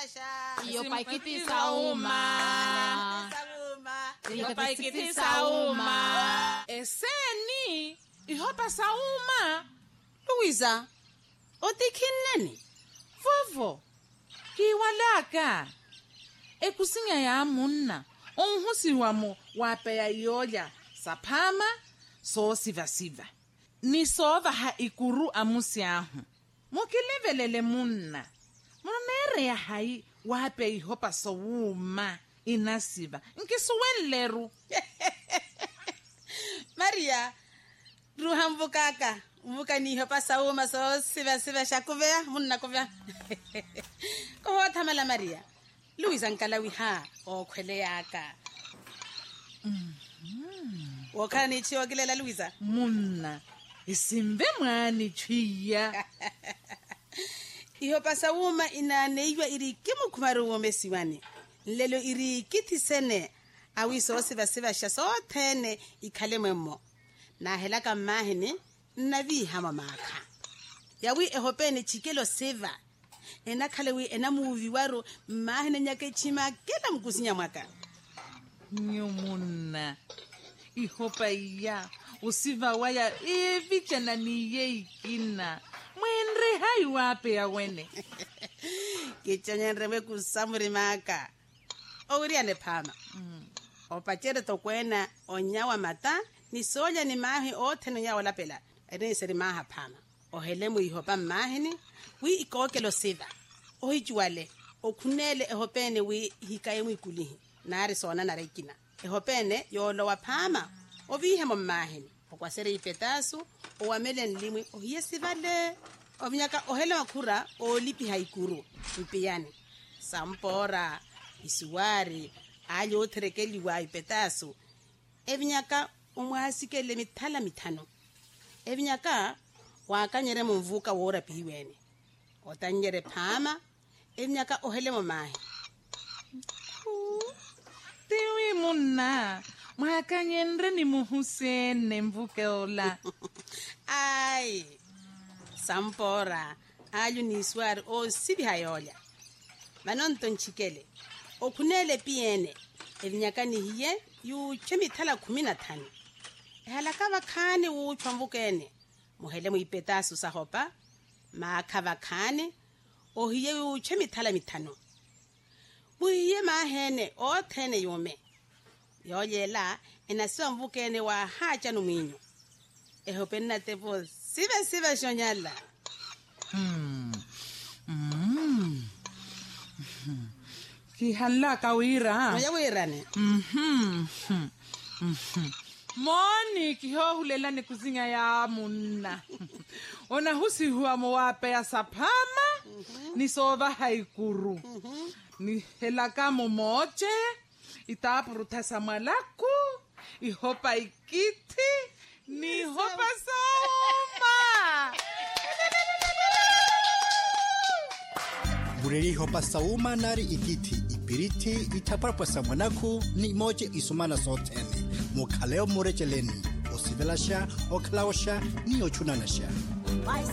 Iyo paikiti sauma. Iyo paikiti sauma. Eseni ihopa sauma. Luisa, otikinani? Vovo. Kiwalaka. Ekusinya ya munna. Onhusi wamo wapeya yoya. Sapama so siva. Ni sova ha ikuru amusiahu. Mukilivelele munna. Monere ya hai wape ihopa sauma inasiva. Nkisuwenleru. Maria, ruhambukaka. Mvuka ni ihopa sauma so siva shakuvea munna kuvea. Koho tamala Maria. Luisa nkalawi ha okwele yaka. Wakani chiwa kilela Luisa. Munna. Isimbe mwani chwiya. Ihopa sauma inaneiwa irikimu kumaruwo mesiwani. Lelo irikiti sene. Awiso siva shasotene ikalememo. Na helaka mahini navi hama maka. Yawi ehopene chikelo seva. Ena kalewi ena muvi waro mahini nyake chima kela mkusinya mwaka. Nyumuna. Ihopa iya. Usiva waya evicha na niye ikina. Mwenre hai wape ya wene. Kichonyenrewe kusamuri maka. Ouriane pama. Opachere tokwena onyawa mata. Ni soja ni mahi ote nyawa lapela. Ene seri maha pama. Ohelemu ihopa mahini. Wi ikokelo siva. Ohijuale. Okunele ehopene wi hikaye mwikulihi. Nari sona narekina. Ehopene yolo wa pama. Ovihe mahini. Okwasere ipetasu. Owamele nlimwi. Ohiye sivale. Ovinyaka ohele wakura. Olipi haikuru. Mpiyani. Sampora. Isuwari. Ayo oterekeli wa ipetasu. Evinyaka umwasikele mitala mitano. Evinyaka wakanyere mvuka wora piwene. Otanyere pama. Evinyaka ohele mahi. Tiwi munna. Mwakanyendre ni muhusene mvuke ola. Ai. Sampora. Ayo ni swari o sibi hayolia. Manonton chikele. Okunele piene. Evinyaka ni hiye. Yu chemi tala 15. Halakava kane uchwa mvukene. Muhele muipetasu sahopa. Makava kane. Ohiye yu chemi tala 5. Muhiye mahene otene yume. Yoyela enasiwa mvukene wa hacha numinyo. Ehopena tepo siva shonyala. Kihala kawira. Moja wirane. Moni kihohulela ni kuzinga ya munna. Ona husi huwa mwape ya sapama. Ni sova haikuru. Ni helaka momoche. Itapuruta samalaku. Ihopa ikiti. Ni hopa sauma. Bureri hopa sauma nari ikiti. Ipiriti itaparpa samanaku. Ni moche isumana sotene. Mokaleo morecheleni. Osivelasha, oklaosha, ni ochunanasha.